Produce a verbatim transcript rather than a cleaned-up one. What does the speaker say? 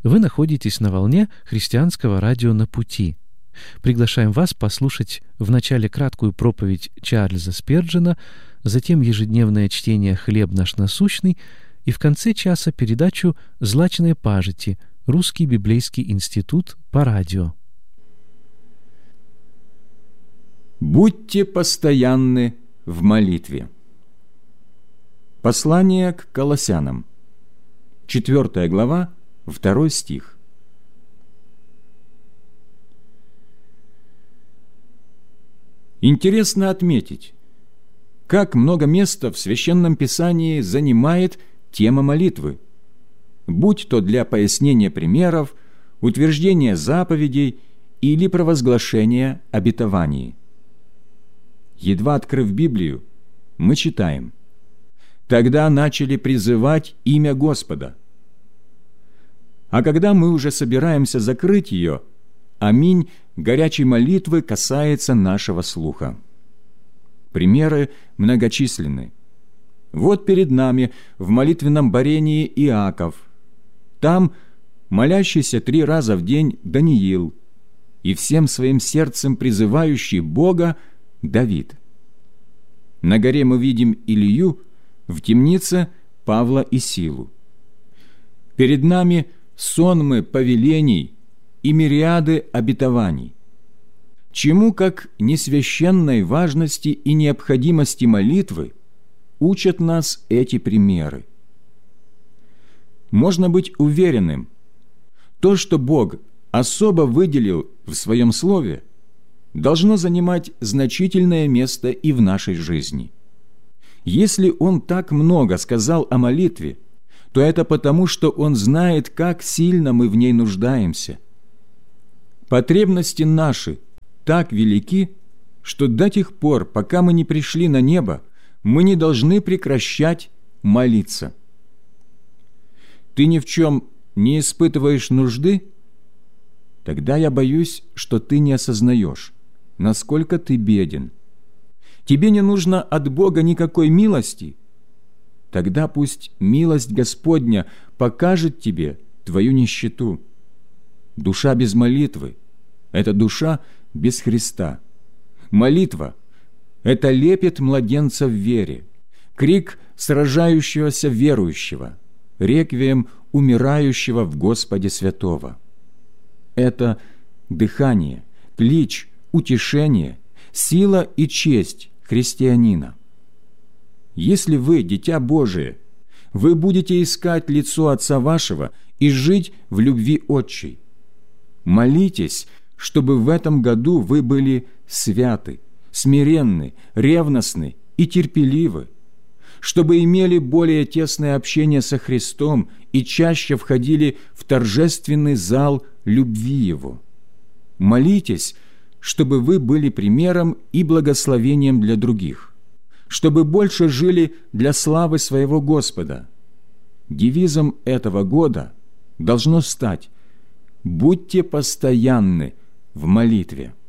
Вы находитесь на волне христианского радио «На пути». Приглашаем вас послушать вначале краткую проповедь Чарльза Спирджена, затем ежедневное чтение «Хлеб наш насущный» и в конце часа передачу «Злачные пажити. Русский библейский институт» по радио. Будьте постоянны в молитве. Послание к Колоссянам, четвёртая глава, второй стих. Интересно отметить, как много места в Священном Писании занимает тема молитвы, будь то для пояснения примеров, утверждения заповедей или провозглашения обетований. Едва открыв Библию, мы читаем: «Тогда начали призывать имя Господа». А когда мы уже собираемся закрыть ее, аминь горячей молитвы касается нашего слуха. Примеры многочисленны. Вот перед нами в молитвенном борении Иаков, там молящийся три раза в день Даниил и всем своим сердцем призывающий Бога Давид. На горе мы видим Илью, в темнице Павла и Силу. Перед нами сонмы повелений и мириады обетований. Чему, как несвященной важности и необходимости молитвы, учат нас эти примеры? Можно быть уверенным, то, что Бог особо выделил в Своем Слове, должно занимать значительное место и в нашей жизни. Если Он так много сказал о молитве, то это потому, что Он знает, как сильно мы в ней нуждаемся. Потребности наши так велики, что до тех пор, пока мы не пришли на небо, мы не должны прекращать молиться. Ты ни в чем не испытываешь нужды? Тогда я боюсь, что ты не осознаешь, насколько ты беден. Тебе не нужно от Бога никакой милости? Тогда пусть милость Господня покажет тебе твою нищету. Душа без молитвы – это душа без Христа. Молитва – это лепет младенца в вере, крик сражающегося верующего, реквием умирающего в Господе святого. Это дыхание, клич, утешение, сила и честь христианина. Если вы, дитя Божие, вы будете искать лицо Отца вашего и жить в любви Отчей. Молитесь, чтобы в этом году вы были святы, смиренны, ревностны и терпеливы, чтобы имели более тесное общение со Христом и чаще входили в торжественный зал любви Его. Молитесь, чтобы вы были примером и благословением для других, чтобы больше жили для славы своего Господа. Девизом этого года должно стать: «Будьте постоянны в молитве».